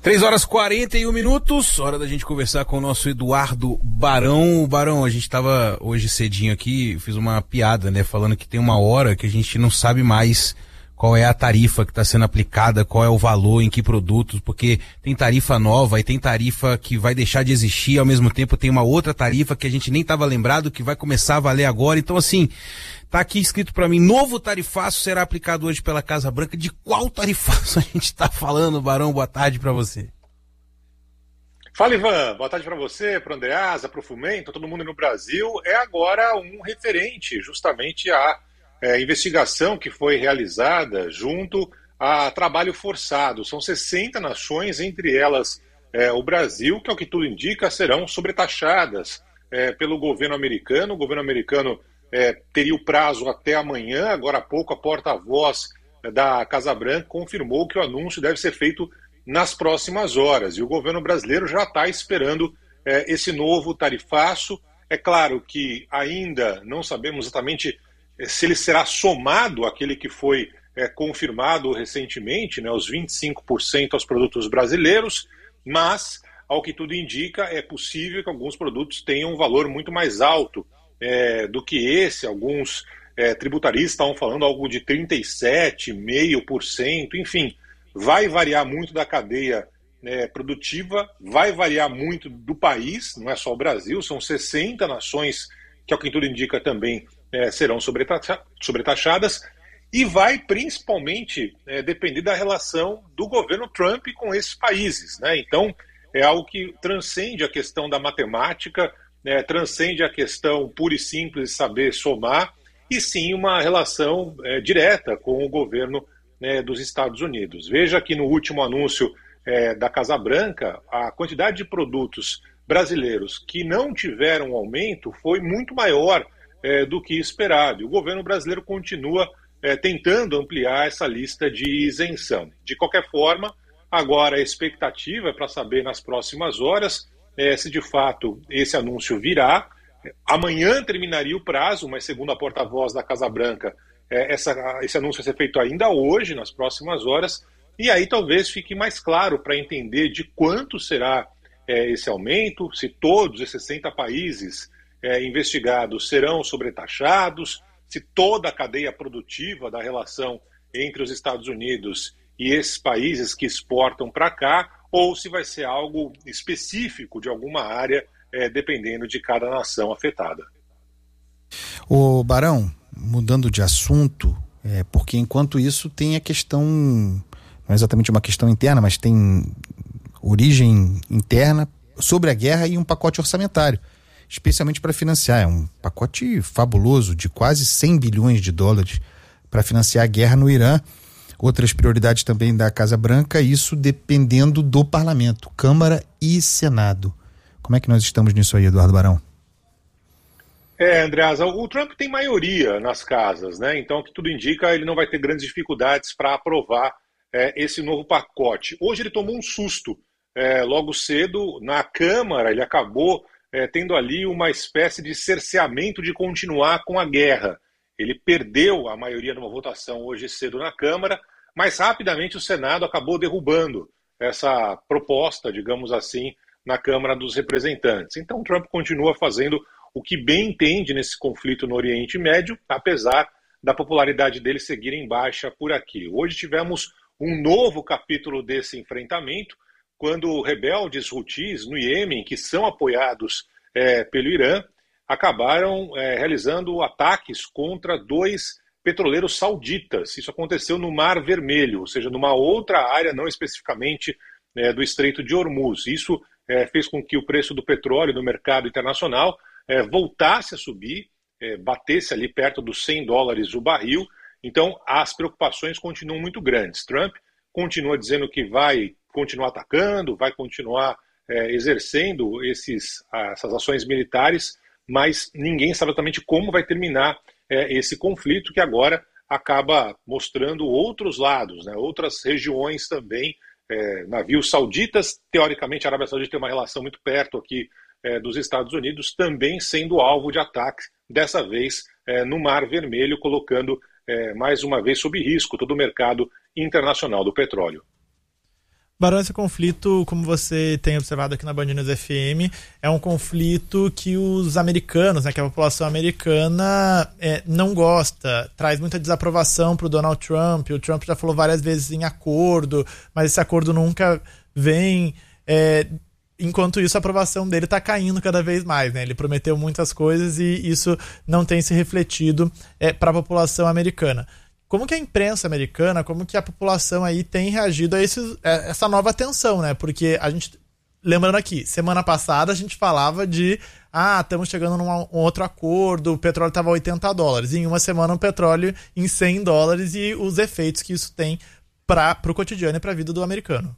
3h41, hora da gente conversar com o nosso Eduardo Barão. Barão, a gente estava hoje cedinho aqui, fiz uma piada, né, falando que tem uma hora que a gente não sabe mais qual é a tarifa que está sendo aplicada, qual é o valor, em que produtos, porque tem tarifa nova e tem tarifa que vai deixar de existir, ao mesmo tempo tem uma outra tarifa que a gente nem estava lembrado, que vai começar a valer agora. Então, assim, tá aqui escrito para mim, novo tarifaço será aplicado hoje pela Casa Branca. De qual tarifaço a gente está falando, Barão? Boa tarde para você. Fala, Ivan. Boa tarde para você, para o Andreasa, para o Fumento, todo mundo no Brasil. É agora um referente justamente à investigação que foi realizada junto a trabalho forçado. São 60 nações, entre elas o Brasil, que, ao que tudo indica, serão sobretaxadas pelo governo americano. O governo americano teria o prazo até amanhã. Agora há pouco, a porta-voz da Casa Branca confirmou que o anúncio deve ser feito nas próximas horas. E o governo brasileiro já está esperando esse novo tarifaço. É claro que ainda não sabemos exatamente se ele será somado àquele que foi confirmado recentemente, né, os 25% aos produtos brasileiros, mas, ao que tudo indica, é possível que alguns produtos tenham um valor muito mais alto do que esse. Alguns tributaristas estavam falando algo de 37,5%, enfim, vai variar muito da cadeia produtiva, vai variar muito do país, não é só o Brasil, são 60 nações que, ao que tudo indica, também serão sobretaxadas, e vai principalmente depender da relação do governo Trump com esses países, né? Então, é algo que transcende a questão da matemática, transcende a questão pura e simples de saber somar, e sim uma relação direta com o governo dos Estados Unidos. Veja que no último anúncio da Casa Branca, a quantidade de produtos brasileiros que não tiveram aumento foi muito maior do que esperado. E o governo brasileiro continua tentando ampliar essa lista de isenção. De qualquer forma, agora a expectativa é para saber nas próximas horas se de fato esse anúncio virá. Amanhã terminaria o prazo, mas segundo a porta-voz da Casa Branca, esse anúncio vai ser feito ainda hoje, nas próximas horas, e aí talvez fique mais claro para entender de quanto será esse aumento, se todos esses 60 países investigados serão sobretaxados, se toda a cadeia produtiva da relação entre os Estados Unidos e esses países que exportam para cá, ou se vai ser algo específico de alguma área, dependendo de cada nação afetada. Ô Barão, mudando de assunto, porque enquanto isso tem a questão, não é exatamente uma questão interna, mas tem origem interna sobre a guerra e um pacote orçamentário, especialmente para financiar. É um pacote fabuloso de quase 100 bilhões de dólares para financiar a guerra no Irã. Outras prioridades também da Casa Branca, isso dependendo do parlamento, Câmara e Senado. Como é que nós estamos nisso aí, Eduardo Barão? Andreasa, o Trump tem maioria nas casas, né? Então, o que tudo indica, ele não vai ter grandes dificuldades para aprovar esse novo pacote. Hoje ele tomou um susto. Logo cedo, na Câmara, ele acabou tendo ali uma espécie de cerceamento de continuar com a guerra. Ele perdeu a maioria numa votação hoje cedo na Câmara, mas rapidamente o Senado acabou derrubando essa proposta, digamos assim, na Câmara dos Representantes. Então, Trump continua fazendo o que bem entende nesse conflito no Oriente Médio, apesar da popularidade dele seguir em baixa por aqui. Hoje tivemos um novo capítulo desse enfrentamento, quando rebeldes Houthis no Iêmen, que são apoiados pelo Irã, acabaram realizando ataques contra 2 petroleiros sauditas. Isso aconteceu no Mar Vermelho, ou seja, numa outra área, não especificamente do Estreito de Hormuz. Isso fez com que o preço do petróleo no mercado internacional voltasse a subir, batesse ali perto dos $100 o barril. Então, as preocupações continuam muito grandes. Trump continua dizendo que vai continuar atacando, vai continuar exercendo essas ações militares, mas ninguém sabe exatamente como vai terminar esse conflito, que agora acaba mostrando outros lados, né, outras regiões também. Navios sauditas, teoricamente a Arábia Saudita tem uma relação muito perto aqui dos Estados Unidos, também sendo alvo de ataques, dessa vez no Mar Vermelho, colocando mais uma vez sob risco todo o mercado internacional do petróleo. Barão, esse conflito, como você tem observado aqui na Band News FM, é um conflito que os americanos, né, que a população americana não gosta, traz muita desaprovação para o Donald Trump. O Trump já falou várias vezes em acordo, mas esse acordo nunca vem. Enquanto isso, a aprovação dele está caindo cada vez mais, né? Ele prometeu muitas coisas e isso não tem se refletido para a população americana. Como que a imprensa americana, como que a população aí tem reagido a essa nova tensão, né? Porque a gente, lembrando aqui, semana passada a gente falava de estamos chegando num outro acordo, o petróleo estava a $80, e em uma semana o petróleo em $100 e os efeitos que isso tem para o cotidiano e para a vida do americano.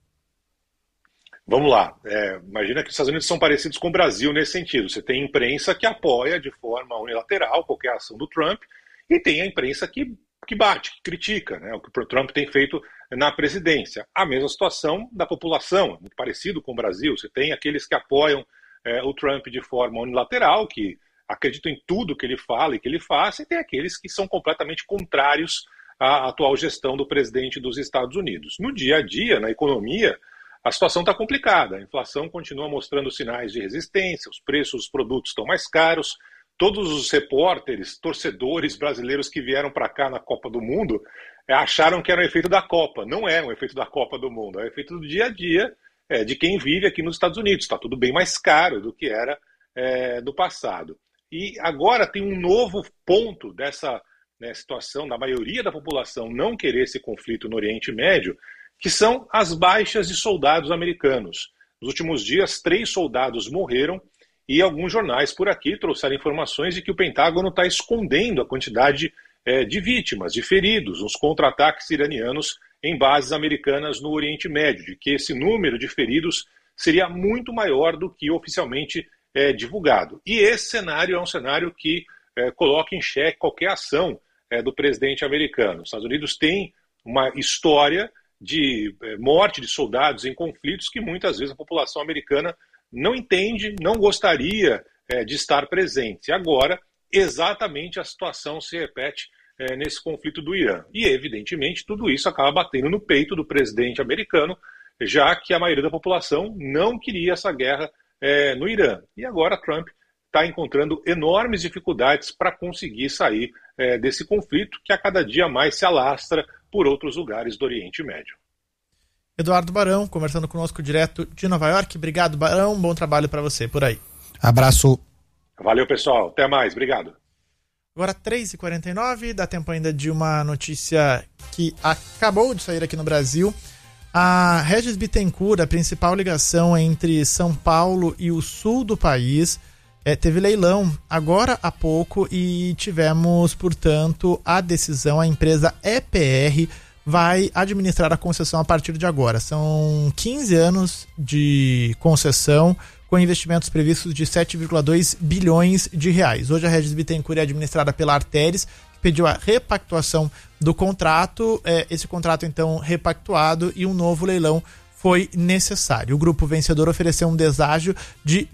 Vamos lá, imagina que os Estados Unidos são parecidos com o Brasil nesse sentido. Você tem imprensa que apoia de forma unilateral qualquer ação do Trump e tem a imprensa que bate, que critica, né, o que o Trump tem feito na presidência. A mesma situação da população, muito parecido com o Brasil. Você tem aqueles que apoiam o Trump de forma unilateral, que acreditam em tudo que ele fala e que ele faz, e tem aqueles que são completamente contrários à atual gestão do presidente dos Estados Unidos. No dia a dia, na economia, a situação está complicada. A inflação continua mostrando sinais de resistência, os preços dos produtos estão mais caros. Todos os repórteres, torcedores brasileiros que vieram para cá na Copa do Mundo acharam que era um efeito da Copa. Não é um efeito da Copa do Mundo, é um efeito do dia a dia de quem vive aqui nos Estados Unidos. Está tudo bem mais caro do que era do passado. E agora tem um novo ponto dessa situação da maioria da população não querer esse conflito no Oriente Médio, que são as baixas de soldados americanos. Nos últimos dias, 3 soldados morreram e alguns jornais por aqui trouxeram informações de que o Pentágono está escondendo a quantidade de vítimas, de feridos, nos contra-ataques iranianos em bases americanas no Oriente Médio, de que esse número de feridos seria muito maior do que oficialmente divulgado. E esse cenário é um cenário que coloca em xeque qualquer ação do presidente americano. Os Estados Unidos têm uma história de morte de soldados em conflitos que muitas vezes a população americana não entende, não gostaria de estar presente. E agora, exatamente a situação se repete nesse conflito do Irã. E, evidentemente, tudo isso acaba batendo no peito do presidente americano, já que a maioria da população não queria essa guerra no Irã. E agora Trump está encontrando enormes dificuldades para conseguir sair desse conflito, que a cada dia mais se alastra por outros lugares do Oriente Médio. Eduardo Barão, conversando conosco direto de Nova York. Obrigado, Barão. Bom trabalho para você por aí. Abraço. Valeu, pessoal. Até mais. Obrigado. Agora 3h49, dá tempo ainda de uma notícia que acabou de sair aqui no Brasil. A Regis Bittencourt, a principal ligação entre São Paulo e o sul do país, teve leilão agora há pouco e tivemos, portanto, a decisão. A empresa EPR vai administrar a concessão a partir de agora. São 15 anos de concessão com investimentos previstos de 7,2 bilhões de reais. Hoje a Regis Bittencourt é administrada pela Arteris, que pediu a repactuação do contrato. Esse contrato, então, repactuado, e um novo leilão foi necessário. O grupo vencedor ofereceu um deságio de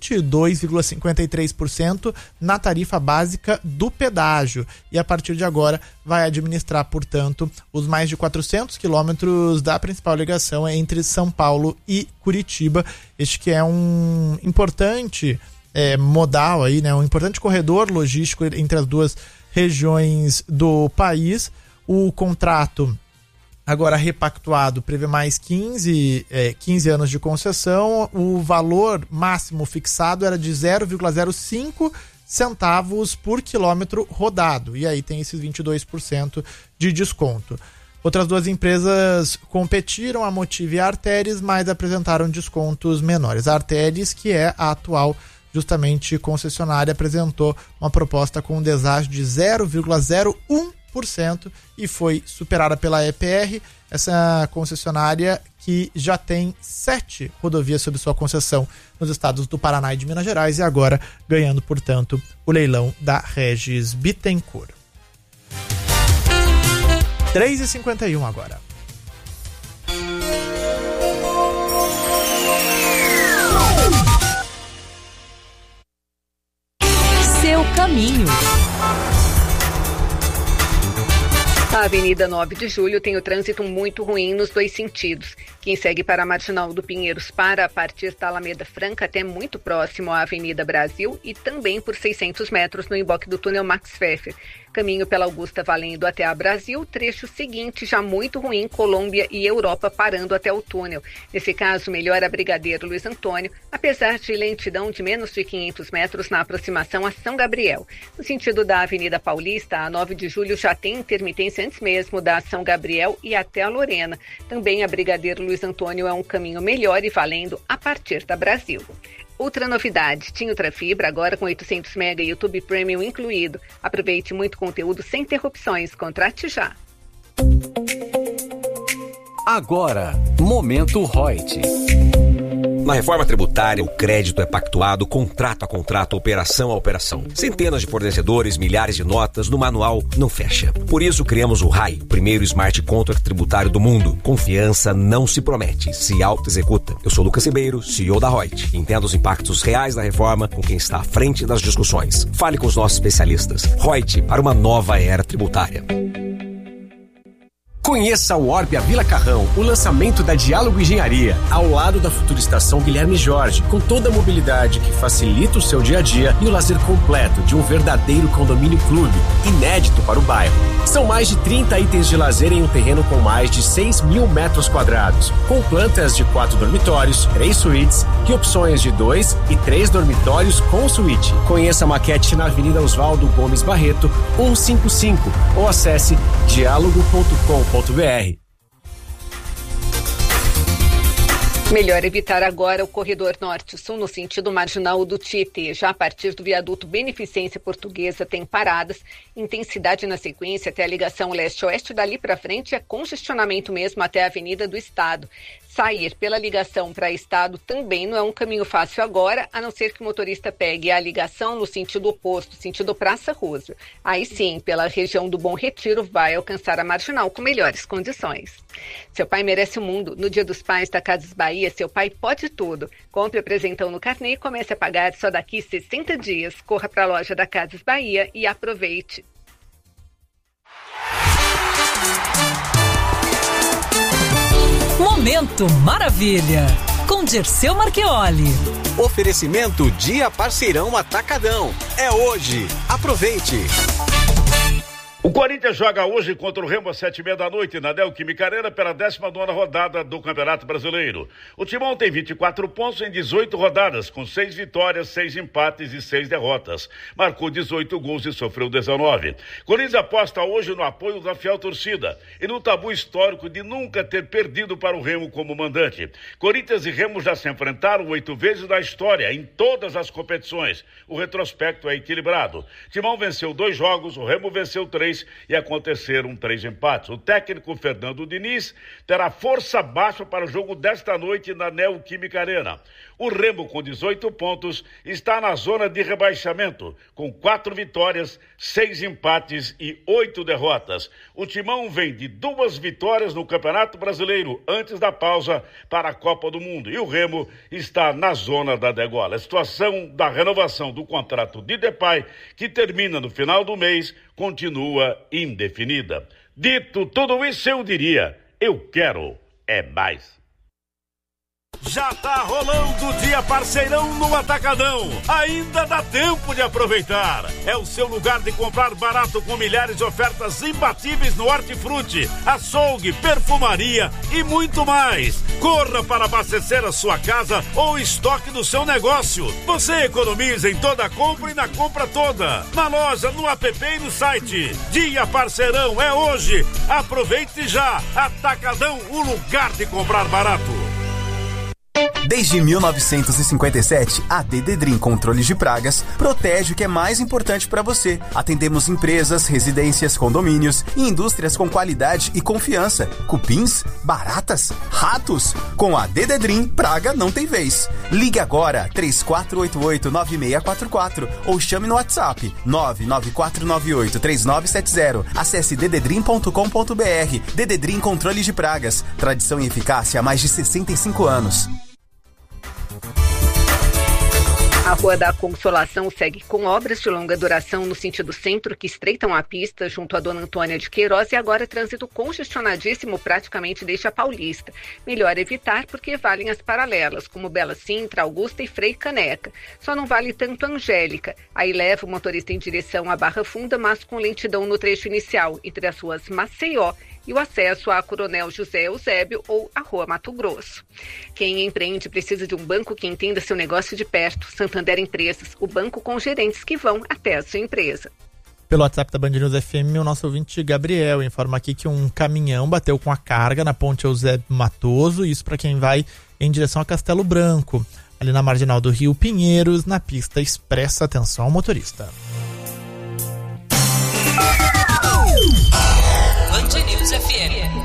22,53% na tarifa básica do pedágio e a partir de agora vai administrar, portanto, os mais de 400 quilômetros da principal ligação entre São Paulo e Curitiba. Este que é um importante modal aí, né? Um importante corredor logístico entre as duas regiões do país. O contrato, agora repactuado, prevê mais 15 anos de concessão. O valor máximo fixado era de 0,05 centavos por quilômetro rodado. E aí tem esses 22% de desconto. Outras duas empresas competiram, a Motive e a Arteris, mas apresentaram descontos menores. A Arteris, que é a atual justamente concessionária, apresentou uma proposta com um deságio de 0,01% e foi superada pela EPR, essa concessionária que já tem 7 rodovias sob sua concessão nos estados do Paraná e de Minas Gerais, e agora ganhando, portanto, o leilão da Regis Bittencourt. 3h51 agora. Seu caminho. A Avenida 9 de Julho tem o trânsito muito ruim nos dois sentidos. Quem segue para a Marginal do Pinheiros para a partir da Alameda Franca até muito próximo à Avenida Brasil e também por 600 metros no emboque do túnel Max Pfeffer. Caminho pela Augusta valendo até a Brasil, trecho seguinte já muito ruim, Colômbia e Europa parando até o túnel. Nesse caso, melhor a Brigadeiro Luiz Antônio, apesar de lentidão de menos de 500 metros na aproximação a São Gabriel. No sentido da Avenida Paulista, a 9 de Julho já tem intermitência antes mesmo da São Gabriel e até a Lorena. Também a Brigadeiro Luiz Antônio é um caminho melhor e valendo a partir da Brasil. Outra novidade, TIM Ultrafibra agora com 800 MB e YouTube Premium incluído. Aproveite muito conteúdo sem interrupções. Contrate já. Agora, Momento Reut. Na reforma tributária, o crédito é pactuado contrato a contrato, operação a operação. Centenas de fornecedores, milhares de notas, no manual não fecha. Por isso criamos o RAI, o primeiro smart contract tributário do mundo. Confiança não se promete, se auto-executa. Eu sou Lucas Ribeiro, CEO da Reut. Entenda os impactos reais da reforma com quem está à frente das discussões. Fale com os nossos especialistas. Reut, para uma nova era tributária. Conheça o Orbia Vila Carrão, o lançamento da Diálogo Engenharia, ao lado da futura estação Guilherme Jorge, com toda a mobilidade que facilita o seu dia a dia e o lazer completo de um verdadeiro condomínio clube, inédito para o bairro. São mais de 30 itens de lazer em um terreno com mais de 6 mil metros quadrados, com plantas de 4 dormitórios, 3 suítes e opções de 2 e 3 dormitórios com suíte. Conheça a maquete na Avenida Oswaldo Gomes Barreto, 155, ou acesse diálogo.com.br. Melhor evitar agora o corredor norte-sul no sentido marginal do Tietê. Já a partir do viaduto Beneficência Portuguesa tem paradas, intensidade na sequência até a ligação leste-oeste. Dali para frente é congestionamento mesmo até a Avenida do Estado. Sair pela ligação para Estado também não é um caminho fácil agora, a não ser que o motorista pegue a ligação no sentido oposto, sentido Praça Roosevelt. Aí sim, pela região do Bom Retiro, vai alcançar a Marginal com melhores condições. Seu pai merece o mundo. No Dia dos Pais da Casas Bahia, seu pai pode tudo. Compre o presentão no carnê e comece a pagar só daqui 60 dias. Corra para a loja da Casas Bahia e aproveite. Momento Maravilha, com Dirceu Marchioli. Oferecimento Dia Parceirão Atacadão. É hoje. Aproveite. O Corinthians joga hoje contra o Remo às 7h30 na Neoquímica Arena pela 19ª rodada do Campeonato Brasileiro. O Timão tem 24 pontos em 18 rodadas, com 6 vitórias, 6 empates e 6 derrotas. Marcou 18 gols e sofreu 19. Corinthians aposta hoje no apoio da fiel torcida e no tabu histórico de nunca ter perdido para o Remo como mandante. Corinthians e Remo já se enfrentaram 8 vezes na história, em todas as competições. O retrospecto é equilibrado. Timão venceu 2 jogos, o Remo venceu 3 e aconteceram 3 empates. O técnico Fernando Diniz terá força baixa para o jogo desta noite na Neoquímica Arena. O Remo, com 18 pontos, está na zona de rebaixamento, com 4 vitórias, 6 empates e 8 derrotas. O Timão vem de 2 vitórias no Campeonato Brasileiro antes da pausa para a Copa do Mundo. E o Remo está na zona da degola. A situação da renovação do contrato de Depay, que termina no final do mês, continua indefinida. Dito tudo isso, eu diria, eu quero é mais. Já tá rolando o Dia Parceirão no Atacadão. Ainda dá tempo de aproveitar. É o seu lugar de comprar barato com milhares de ofertas imbatíveis no hortifruti, açougue, perfumaria e muito mais. Corra para abastecer a sua casa ou estoque do seu negócio. Você economiza em toda a compra e na compra toda. Na loja, no app e no site. Dia Parceirão é hoje. Aproveite já. Atacadão, o lugar de comprar barato. Desde 1957, a Dededrim Controles de Pragas protege o que é mais importante para você. Atendemos empresas, residências, condomínios e indústrias com qualidade e confiança. Cupins, baratas, ratos. Com a Dededrim, praga não tem vez. Ligue agora, 3488-9644 ou chame no WhatsApp 99498-3970. Acesse dededrim.com.br. Dededrim Controles de Pragas. Tradição e eficácia há mais de 65 anos. A Rua da Consolação segue com obras de longa duração no sentido centro que estreitam a pista junto à Dona Antônia de Queiroz e agora trânsito congestionadíssimo praticamente desde a Paulista. Melhor evitar porque valem as paralelas, como Bela Sintra, Augusta e Frei Caneca. Só não vale tanto Angélica. Aí leva o motorista em direção à Barra Funda, mas com lentidão no trecho inicial, entre as ruas Maceió e o acesso à Coronel José Eusébio ou à Rua Mato Grosso. Quem empreende precisa de um banco que entenda seu negócio de perto. Santander Empresas, o banco com gerentes que vão até a sua empresa. Pelo WhatsApp da Band News FM, o nosso ouvinte Gabriel informa aqui que um caminhão bateu com a carga na ponte Eusébio Matoso, isso para quem vai em direção a Castelo Branco, ali na marginal do Rio Pinheiros, na pista expressa. Atenção ao motorista. Band News FM.